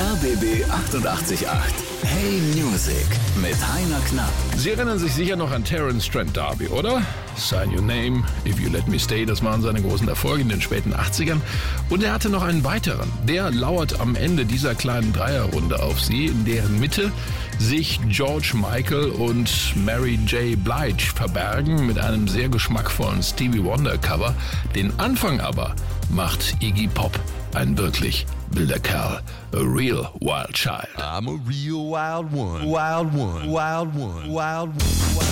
RBB 888. Hey Music mit Heiner Knapp. Sie erinnern sich sicher noch an Terence Trent D'Arby, oder? Sign Your Name, If You Let Me Stay, das waren seine großen Erfolge in den späten 80ern. Und er hatte noch einen weiteren. Der lauert am Ende dieser kleinen Dreierrunde auf Sie, in deren Mitte sich George Michael und Mary J. Blige verbergen mit einem sehr geschmackvollen Stevie Wonder Cover. Den Anfang aber macht Iggy Pop, ein wirklich wilder Kerl, a real wild child. I'm a real wild one, wild one, wild one, wild one.